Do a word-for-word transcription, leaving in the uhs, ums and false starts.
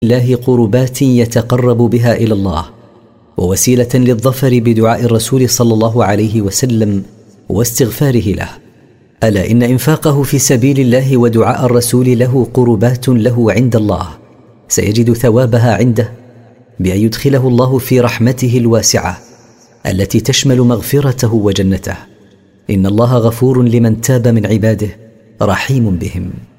الله قربات يتقرب بها إلى الله، ووسيلة للظفر بدعاء الرسول صلى الله عليه وسلم واستغفاره له. ألا إن إنفاقه في سبيل الله ودعاء الرسول له قربات له عند الله، سيجد ثوابها عنده بأن يدخله الله في رحمته الواسعة التي تشمل مغفرته وجنته. إن الله غفور لمن تاب من عباده، رحيم بهم.